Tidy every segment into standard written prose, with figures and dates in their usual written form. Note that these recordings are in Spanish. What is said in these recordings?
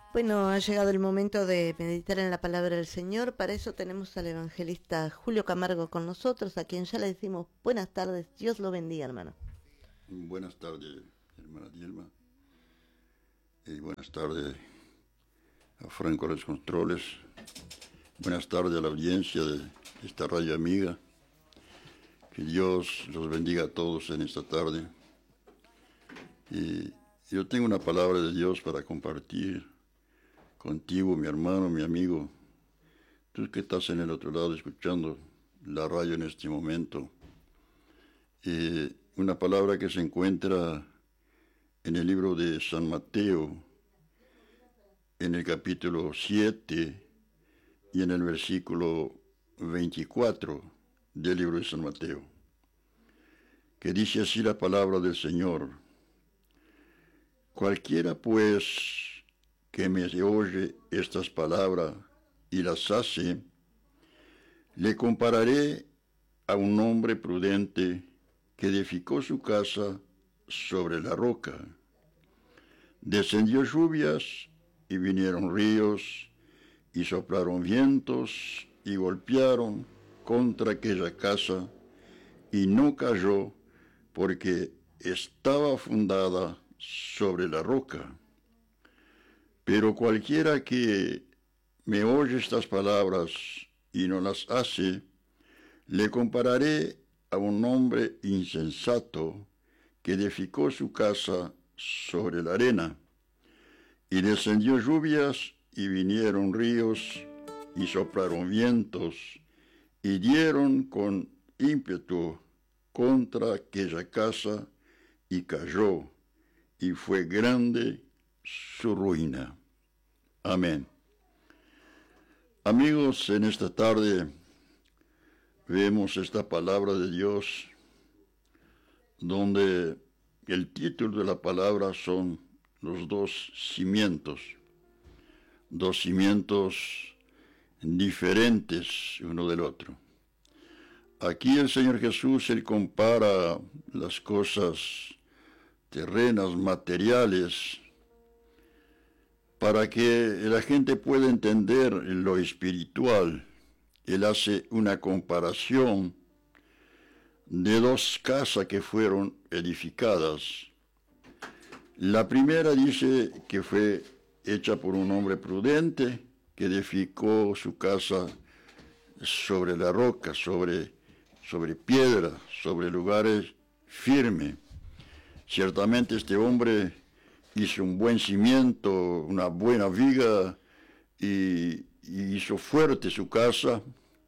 Bueno, ha llegado el momento de meditar en la palabra del Señor. Para eso tenemos al evangelista Julio Camargo con nosotros, a quien ya le decimos buenas tardes. Dios lo bendiga, hermano. Buenas tardes, hermana Dilma. Y buenas tardes a Franco los controles. Buenas tardes a la audiencia de esta radio amiga. Que Dios los bendiga a todos en esta tarde. Y yo tengo una palabra de Dios para compartir contigo, mi hermano, mi amigo. Tú que estás en el otro lado escuchando la radio en este momento. Una palabra que se encuentra en el libro de San Mateo, en el capítulo 7 y en el versículo 24 del libro de San Mateo, que dice así la palabra del Señor: cualquiera pues que me oye estas palabras y las hace, le compararé a un hombre prudente que edificó su casa sobre la roca. Descendió lluvias y vinieron ríos y soplaron vientos y golpearon contra aquella casa y no cayó porque estaba fundada sobre la roca. Pero cualquiera que me oye estas palabras y no las hace, le compararé a un hombre insensato que edificó su casa sobre la arena. Y descendió lluvias y vinieron ríos y soplaron vientos y dieron con ímpetu contra aquella casa y cayó, y fue grande su ruina. Amén. Amigos, en esta tarde vemos esta palabra de Dios, donde el título de la palabra son los dos cimientos diferentes uno del otro. Aquí el Señor Jesús, Él compara las cosas terrenas, materiales, para que la gente pueda entender lo espiritual. Él hace una comparación de dos casas que fueron edificadas. La primera dice que fue hecha por un hombre prudente que edificó su casa sobre la roca, sobre piedra, sobre lugares firmes. Ciertamente este hombre hizo un buen cimiento, una buena viga, y hizo fuerte su casa.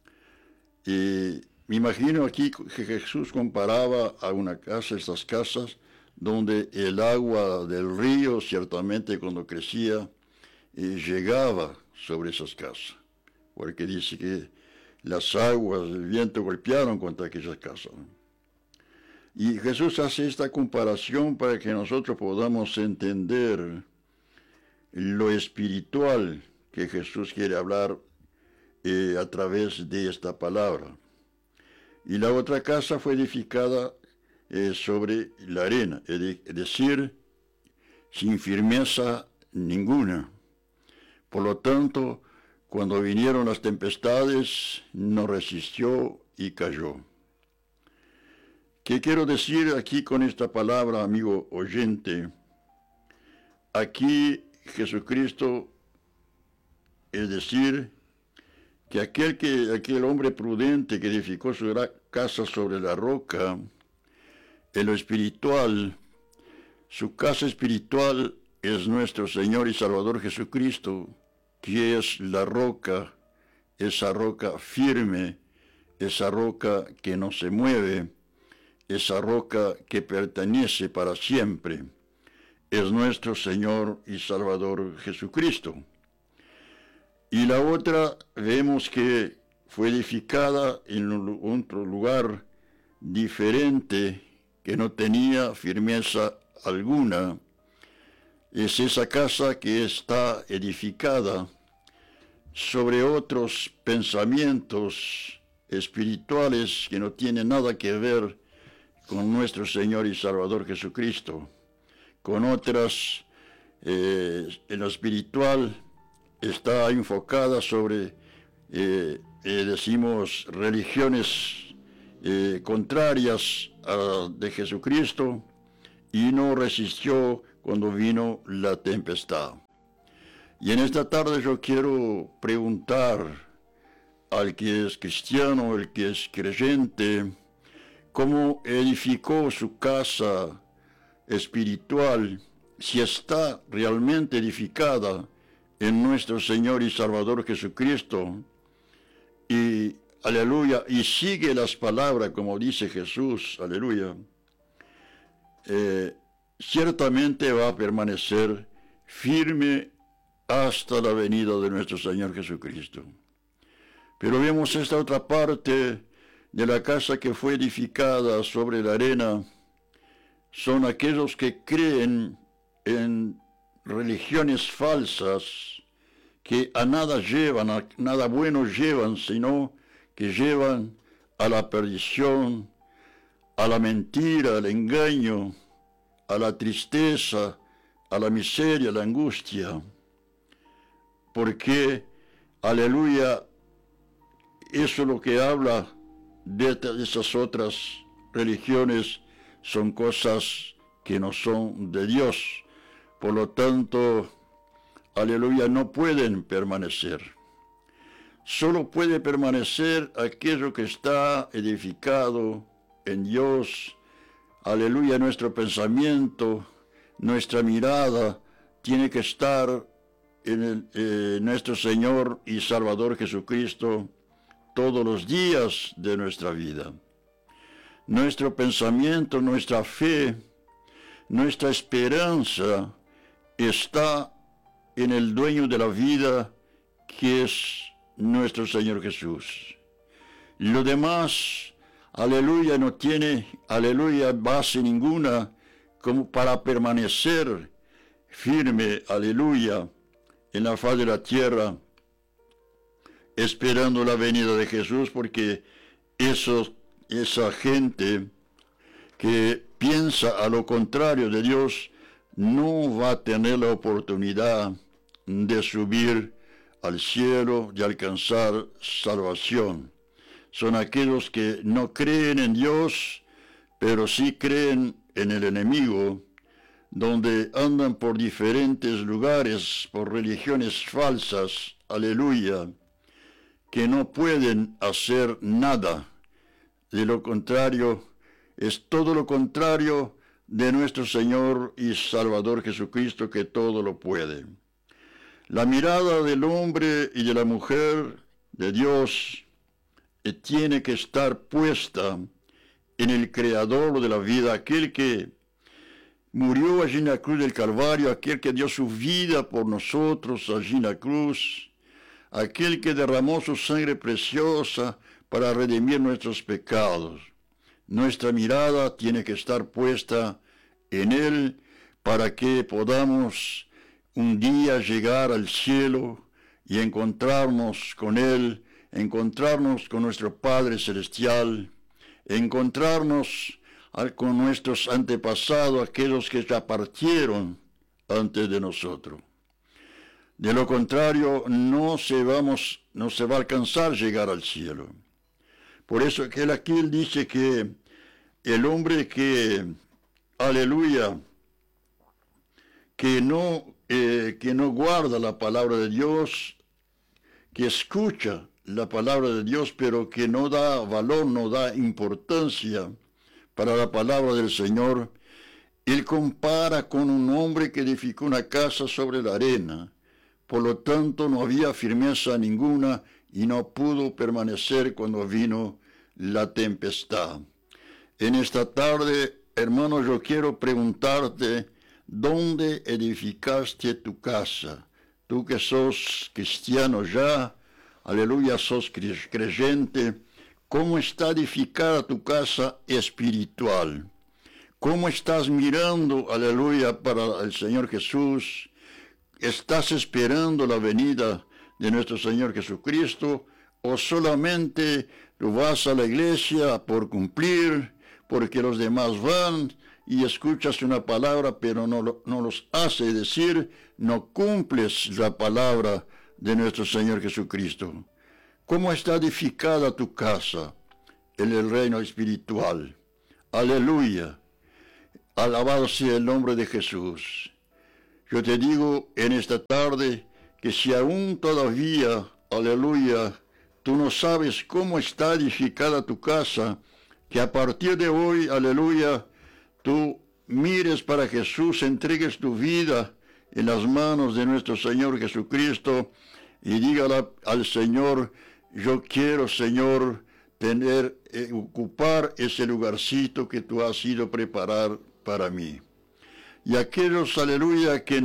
Y me imagino aquí que Jesús comparaba a una casa, estas casas, donde el agua del río, ciertamente cuando crecía, llegaba sobre esas casas. Porque dice que las aguas del viento golpearon contra aquellas casas. Y Jesús hace esta comparación para que nosotros podamos entender lo espiritual que Jesús quiere hablar a través de esta palabra. Y la otra casa fue edificada sobre la arena, es decir, sin firmeza ninguna. Por lo tanto, cuando vinieron las tempestades, no resistió y cayó. ¿Qué quiero decir aquí con esta palabra, amigo oyente? Aquí Jesucristo, es decir, que aquel hombre prudente que edificó su casa sobre la roca, en lo espiritual, su casa espiritual es nuestro Señor y Salvador Jesucristo, que es la roca, esa roca firme, esa roca que no se mueve, esa roca que pertenece para siempre. Es nuestro Señor y Salvador Jesucristo. Y la otra vemos que fue edificada en otro lugar diferente, que no tenía firmeza alguna. Es esa casa que está edificada sobre otros pensamientos espirituales que no tienen nada que ver con nuestro Señor y Salvador Jesucristo, con otras en lo espiritual está enfocada sobre, decimos, religiones contrarias de Jesucristo, y no resistió cuando vino la tempestad. Y en esta tarde yo quiero preguntar al que es cristiano, el que es creyente, cómo edificó su casa espiritual, si está realmente edificada en nuestro Señor y Salvador Jesucristo, y aleluya, y sigue las palabras como dice Jesús, aleluya, ciertamente va a permanecer firme hasta la venida de nuestro Señor Jesucristo. Pero vemos esta otra parte de la casa que fue edificada sobre la arena. Son aquellos que creen en religiones falsas, que a nada llevan, a nada bueno llevan, sino que llevan a la perdición, a la mentira, al engaño, a la tristeza, a la miseria, a la angustia. Porque, aleluya, eso es lo que habla de esas otras religiones, son cosas que no son de Dios. Por lo tanto, aleluya, no pueden permanecer. Solo puede permanecer aquello que está edificado en Dios. Aleluya, nuestro pensamiento, nuestra mirada tiene que estar en nuestro Señor y Salvador Jesucristo todos los días de nuestra vida. Nuestro pensamiento, nuestra fe, nuestra esperanza está en el dueño de la vida, que es nuestro Señor Jesús. Lo demás, aleluya, no tiene, aleluya, base ninguna como para permanecer firme, aleluya, en la faz de la tierra, esperando la venida de Jesús, porque esa gente que piensa a lo contrario de Dios no va a tener la oportunidad de subir al cielo, de alcanzar salvación. Son aquellos que no creen en Dios, pero sí creen en el enemigo, donde andan por diferentes lugares, por religiones falsas, aleluya, que no pueden hacer nada. De lo contrario, es todo lo contrario de nuestro Señor y Salvador Jesucristo, que todo lo puede. La mirada del hombre y de la mujer de Dios tiene que estar puesta en el Creador de la vida, aquel que murió allí en la cruz del Calvario, aquel que dio su vida por nosotros allí en la cruz, aquel que derramó su sangre preciosa para redimir nuestros pecados. Nuestra mirada tiene que estar puesta en Él para que podamos un día llegar al cielo y encontrarnos con Él, encontrarnos con nuestro Padre Celestial, encontrarnos con nuestros antepasados, aquellos que ya partieron antes de nosotros. De lo contrario, no se va a alcanzar llegar al cielo. Por eso que aquí él dice que el hombre que, aleluya, que no guarda la palabra de Dios, que escucha la palabra de Dios, pero que no da valor, no da importancia para la palabra del Señor, él compara con un hombre que edificó una casa sobre la arena. Por lo tanto, no había firmeza ninguna y no pudo permanecer cuando vino la tempestad. En esta tarde, hermano, yo quiero preguntarte, ¿dónde edificaste tu casa? Tú que sos cristiano ya, aleluya, sos creyente, ¿cómo está edificada tu casa espiritual? ¿Cómo estás mirando, aleluya, para el Señor Jesús? ¿Estás esperando la venida de nuestro Señor Jesucristo? ¿O solamente tú vas a la iglesia por cumplir, porque los demás van y escuchas una palabra, pero no los hace decir, no cumples la palabra de nuestro Señor Jesucristo. ¿Cómo está edificada tu casa en el reino espiritual? Aleluya. Alabado sea el nombre de Jesús. Yo te digo en esta tarde que si aún todavía, aleluya, tú no sabes cómo está edificada tu casa, que a partir de hoy, aleluya, tú mires para Jesús, entregues tu vida en las manos de nuestro Señor Jesucristo y dígale al Señor, yo quiero, Señor, ocupar ese lugarcito que tú has ido a preparar para mí. Y aquellos, aleluya, que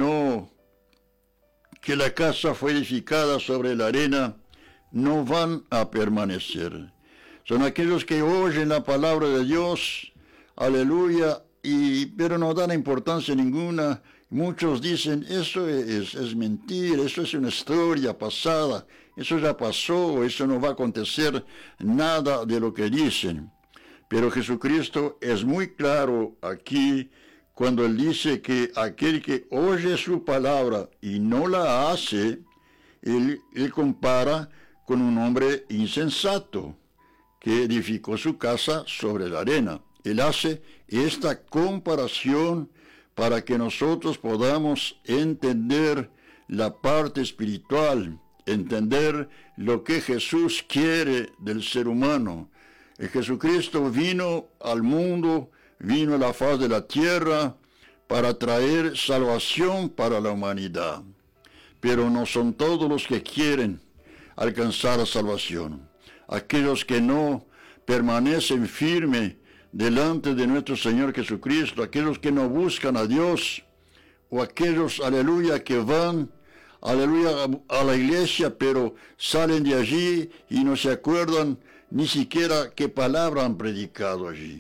la casa fue edificada sobre la arena, no van a permanecer. Son aquellos que oyen la palabra de Dios, aleluya, pero no dan importancia ninguna. Muchos dicen, eso es mentira, eso es una historia pasada, eso ya pasó, eso no va a acontecer nada de lo que dicen. Pero Jesucristo es muy claro aquí cuando Él dice que aquel que oye su palabra y no la hace, Él compara con un hombre insensato que edificó su casa sobre la arena. Él hace esta comparación para que nosotros podamos entender la parte espiritual, entender lo que Jesús quiere del ser humano. Jesucristo vino al mundo, vino a la faz de la tierra para traer salvación para la humanidad. Pero no son todos los que quieren alcanzar la salvación. Aquellos que no permanecen firmes delante de nuestro Señor Jesucristo, aquellos que no buscan a Dios, o aquellos, aleluya, que van, aleluya, a la iglesia, pero salen de allí y no se acuerdan ni siquiera qué palabra han predicado allí.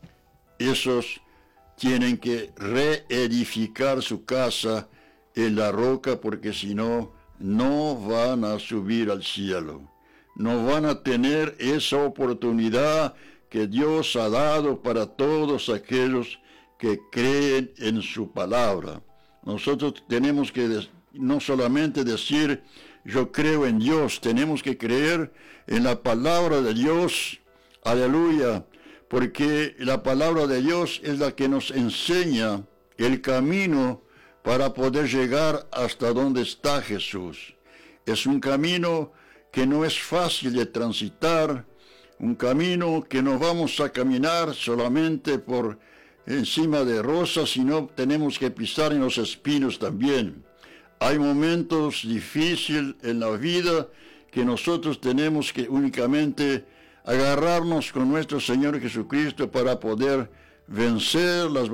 Esos tienen que reedificar su casa en la roca, porque si no, no van a subir al cielo. No van a tener esa oportunidad que Dios ha dado para todos aquellos que creen en su palabra. Nosotros tenemos que no solamente decir, yo creo en Dios, tenemos que creer en la palabra de Dios, aleluya, porque la palabra de Dios es la que nos enseña el camino para poder llegar hasta donde está Jesús. Es un camino que no es fácil de transitar, un camino que no vamos a caminar solamente por encima de rosas, sino tenemos que pisar en los espinos también. Hay momentos difíciles en la vida que nosotros tenemos que únicamente agarrarnos con nuestro Señor Jesucristo para poder vencer las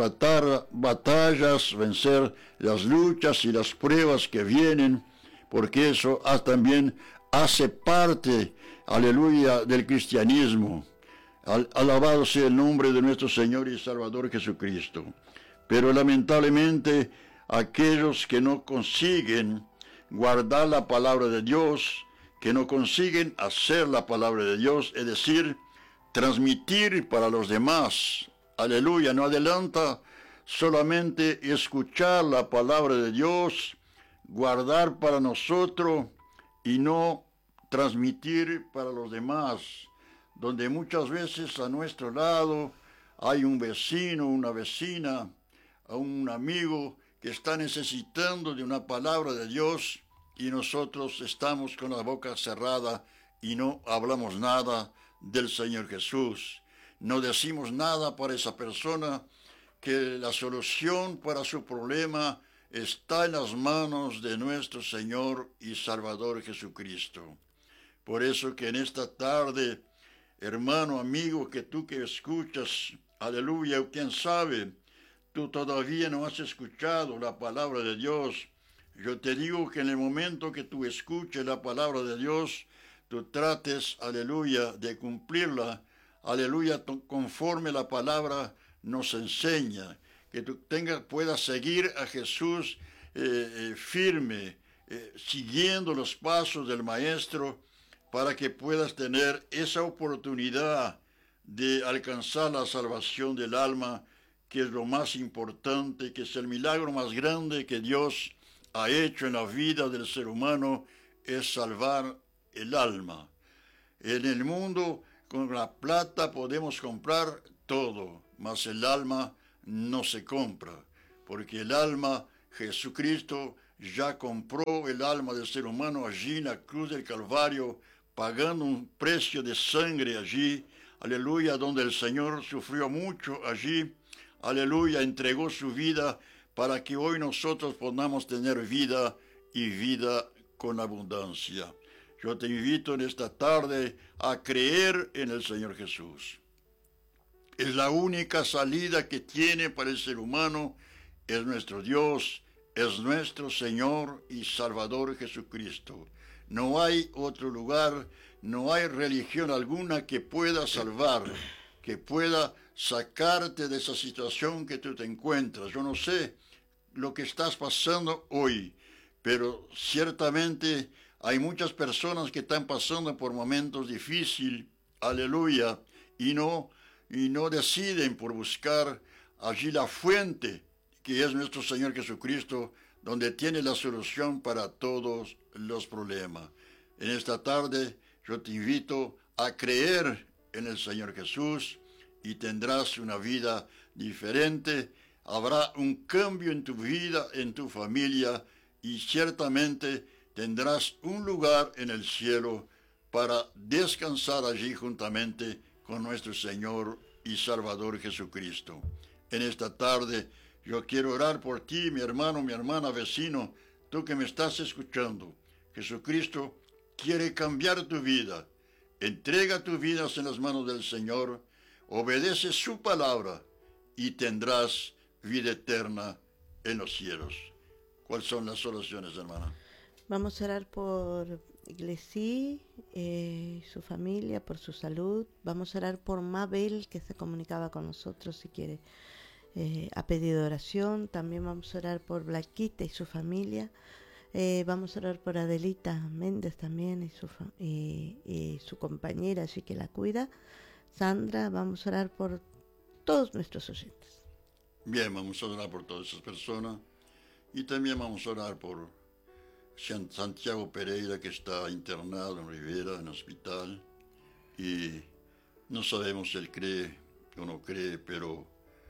batallas, vencer las luchas y las pruebas que vienen, porque eso también hace parte, aleluya, del cristianismo. Alabado sea el nombre de nuestro Señor y Salvador Jesucristo. Pero lamentablemente aquellos que no consiguen guardar la palabra de Dios, que no consiguen hacer la palabra de Dios, es decir, transmitir para los demás, aleluya, no adelanta solamente escuchar la palabra de Dios, guardar para nosotros y no transmitir para los demás, donde muchas veces a nuestro lado hay un vecino, una vecina, un amigo que está necesitando de una palabra de Dios y nosotros estamos con la boca cerrada y no hablamos nada del Señor Jesús. No decimos nada para esa persona, que la solución para su problema está en las manos de nuestro Señor y Salvador Jesucristo. Por eso que en esta tarde, hermano, amigo, que tú que escuchas, aleluya, quién sabe, tú todavía no has escuchado la palabra de Dios. Yo te digo que en el momento que tú escuches la palabra de Dios, tú trates, aleluya, de cumplirla, aleluya, conforme la palabra nos enseña, que tú puedas seguir a Jesús firme, siguiendo los pasos del Maestro, para que puedas tener esa oportunidad de alcanzar la salvación del alma que es lo más importante, que es el milagro más grande que Dios ha hecho en la vida del ser humano, es salvar el alma. En el mundo, con la plata podemos comprar todo, mas el alma no se compra, porque el alma, Jesucristo ya compró el alma del ser humano allí en la cruz del Calvario, pagando un precio de sangre allí, aleluya, donde el Señor sufrió mucho allí, aleluya, entregó su vida para que hoy nosotros podamos tener vida y vida con abundancia. Yo te invito en esta tarde a creer en el Señor Jesús. Es la única salida que tiene para el ser humano, es nuestro Dios, es nuestro Señor y Salvador Jesucristo. No hay otro lugar, no hay religión alguna que pueda salvar, que pueda sacarte de esa situación que tú te encuentras. Yo no sé lo que estás pasando hoy, pero ciertamente hay muchas personas que están pasando por momentos difíciles, aleluya, y no deciden por buscar allí la fuente, que es nuestro Señor Jesucristo, donde tiene la solución para todos los problemas. En esta tarde yo te invito a creer en el Señor Jesús y tendrás una vida diferente. Habrá un cambio en tu vida, en tu familia, y ciertamente tendrás un lugar en el cielo para descansar allí juntamente con nuestro Señor y Salvador Jesucristo. En esta tarde yo quiero orar por ti, mi hermano, mi hermana, vecino, tú que me estás escuchando. Jesucristo quiere cambiar tu vida. Entrega tu vida en las manos del Señor, obedece su palabra y tendrás vida eterna en los cielos. ¿Cuáles son las soluciones, hermana? Vamos a orar por Iglesí, su familia, por su salud. Vamos a orar por Mabel, que se comunicaba con nosotros si quiere, ha pedido oración. También vamos a orar por Blaquita y su familia. Vamos a orar por Adelita Méndez también y su compañera, así que la cuida. Sandra, vamos a orar por todos nuestros oyentes. Bien, vamos a orar por todas esas personas y también vamos a orar por Santiago Pereira, que está internado en Rivera, en hospital, y no sabemos si él cree o no cree, pero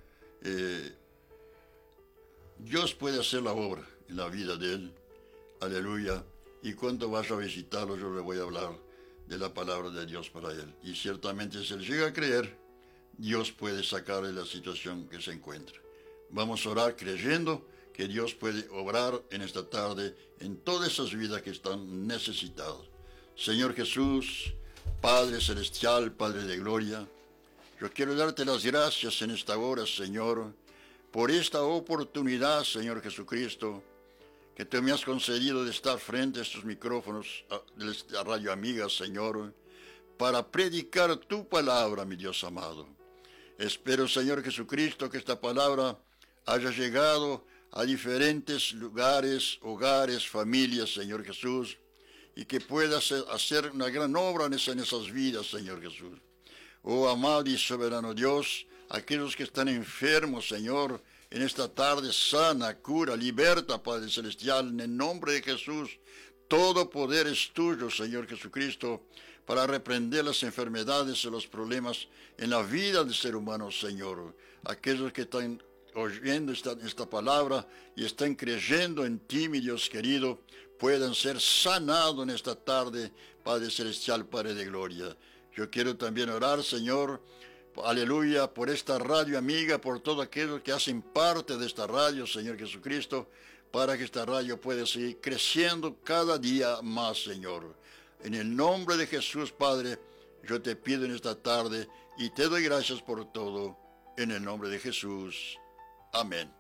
Dios puede hacer la obra en la vida de él, aleluya, y cuando vaya a visitarlo yo le voy a hablar de la palabra de Dios para él, y ciertamente si él llega a creer, Dios puede sacarle la situación que se encuentra. Vamos a orar creyendo que Dios puede obrar en esta tarde en todas esas vidas que están necesitadas. Señor Jesús, Padre Celestial, Padre de Gloria, yo quiero darte las gracias en esta hora, Señor, por esta oportunidad, Señor Jesucristo, que tú me has concedido de estar frente a estos micrófonos de esta Radio Amiga, Señor, para predicar tu palabra, mi Dios amado. Espero, Señor Jesucristo, que esta palabra haya llegado a diferentes lugares, hogares, familias, Señor Jesús, y que pueda hacer una gran obra en esas vidas, Señor Jesús. Oh amado y soberano Dios, aquellos que están enfermos, Señor, en esta tarde sana, cura, liberta, Padre Celestial, en el nombre de Jesús. Todo poder es tuyo, Señor Jesucristo, para reprender las enfermedades y los problemas en la vida del ser humano, Señor. Aquellos que están oyendo esta palabra y están creyendo en ti, mi Dios querido, puedan ser sanados en esta tarde, Padre Celestial, Padre de Gloria. Yo quiero también orar, Señor, aleluya, por esta radio amiga, por todos aquellos que hacen parte de esta radio, Señor Jesucristo, para que esta radio pueda seguir creciendo cada día más, Señor. En el nombre de Jesús, Padre, yo te pido en esta tarde y te doy gracias por todo, en el nombre de Jesús. Amén.